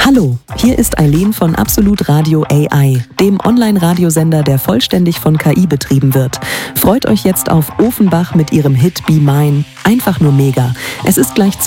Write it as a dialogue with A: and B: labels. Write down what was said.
A: Hallo, hier ist Eileen von Absolut Radio AI, dem Online-Radiosender, der vollständig von KI betrieben wird. Freut euch jetzt auf Ofenbach mit ihrem Hit Be Mine. Einfach nur mega. Es ist gleich